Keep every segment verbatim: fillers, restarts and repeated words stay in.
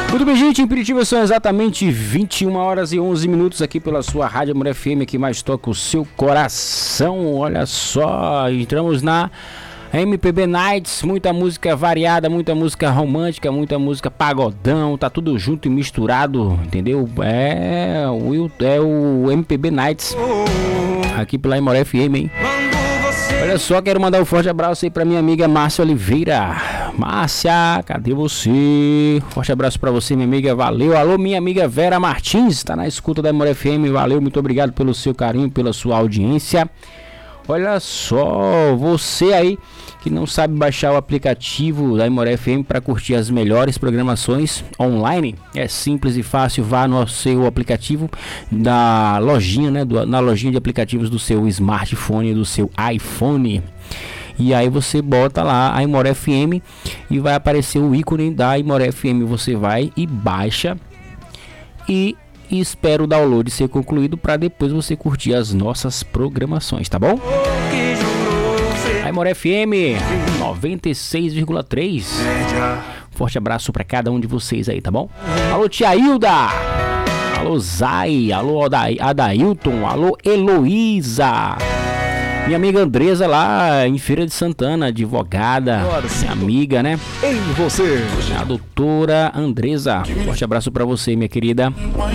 Muito bem, gente, em Piritiba são exatamente vinte e uma horas e onze minutos aqui pela sua Rádio Amor F M, que mais toca o seu coração. Olha só, entramos na M P B Nights, muita música variada, muita música romântica, muita música pagodão, tá tudo junto e misturado, entendeu? É o, é o M P B Nights aqui pela Amor F M, hein? Olha só, quero mandar um forte abraço aí pra minha amiga Márcia Oliveira. Márcia, cadê você? Forte abraço pra você, minha amiga, valeu. Alô, minha amiga Vera Martins, tá na escuta da Amor F M, valeu, muito obrigado pelo seu carinho, pela sua audiência. Olha só, você aí que não sabe baixar o aplicativo da Amor F M para curtir as melhores programações online, é simples e fácil. Vá no seu aplicativo da lojinha, né, do, na lojinha de aplicativos do seu smartphone, do seu iPhone. E aí você bota lá a Amor F M e vai aparecer o ícone da Amor F M. Você vai e baixa e E espero o download ser concluído para depois você curtir as nossas programações, tá bom? Amor F M noventa e seis vírgula três. Forte abraço para cada um de vocês aí, tá bom? Alô, tia Hilda! Alô, Zay! Alô, Adailton! Alô, Heloísa! Minha amiga Andresa lá em Feira de Santana, advogada, minha amiga, né? Em você, a doutora Andresa. Forte abraço pra você, minha querida.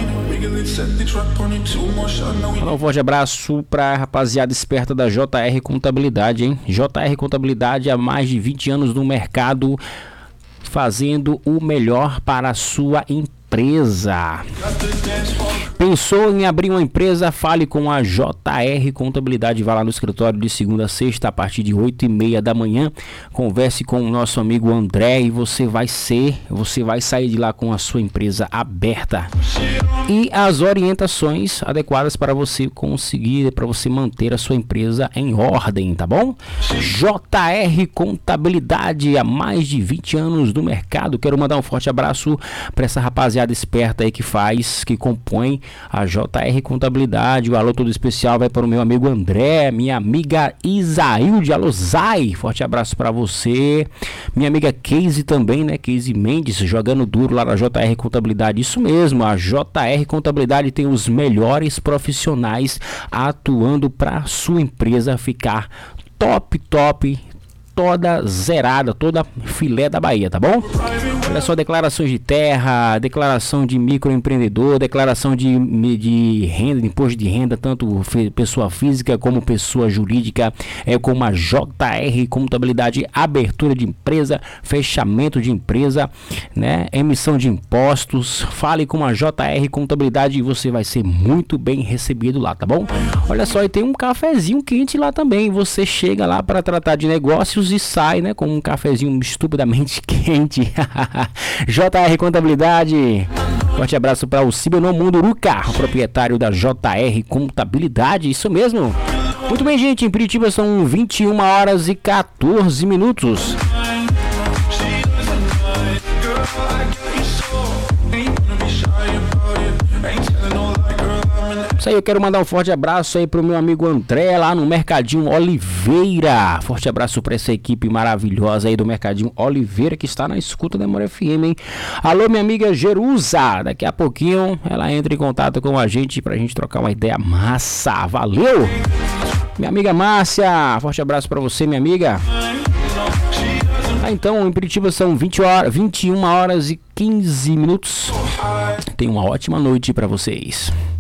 Um forte abraço pra rapaziada esperta da J R Contabilidade, hein? J R Contabilidade há mais de vinte anos no mercado, fazendo o melhor para a sua empresa. Pensou em abrir uma empresa? Fale com a J R Contabilidade. Vá lá no escritório de segunda a sexta a partir de oito e meia da manhã. Converse com o nosso amigo André e você vai ser, você vai sair de lá com a sua empresa aberta e as orientações adequadas para você conseguir, para você manter a sua empresa em ordem, tá bom? J R Contabilidade, há mais de vinte anos no mercado. Quero mandar um forte abraço para essa rapaziada esperta aí que faz, que compõe a J R Contabilidade. O alô todo especial vai para o meu amigo André, minha amiga Isailde, alô Zay, forte abraço para você. Minha amiga Casey também, né? Casey Mendes, jogando duro lá na J R Contabilidade. Isso mesmo, a J R Contabilidade tem os melhores profissionais atuando para sua empresa ficar top, top, toda zerada, toda filé da Bahia, tá bom? Olha só, declarações de terra, declaração de microempreendedor, declaração de, de renda, de imposto de renda, tanto pessoa física como pessoa jurídica, é como a J R Contabilidade, abertura de empresa, fechamento de empresa, né, emissão de impostos. Fale com a J R Contabilidade e você vai ser muito bem recebido lá, tá bom? Olha só, e tem um cafezinho quente lá também. Você chega lá para tratar de negócios e sai, né, com um cafezinho estupidamente quente. J R Contabilidade. Forte abraço para o Cibenon Munduruca, proprietário da J R Contabilidade. Isso mesmo. Muito bem, gente, em Piritiba são vinte e uma horas e quatorze minutos. Isso aí, eu quero mandar um forte abraço aí pro meu amigo André lá no Mercadinho Oliveira. Forte abraço para essa equipe maravilhosa aí do Mercadinho Oliveira que está na escuta da Amor F M, hein? Alô, minha amiga Jerusa, daqui a pouquinho ela entra em contato com a gente pra gente trocar uma ideia massa. Valeu! Minha amiga Márcia, forte abraço para você, minha amiga. Ah, então, em Piritiba são vinte horas, vinte e uma horas e quinze minutos. Tenha uma ótima noite para vocês.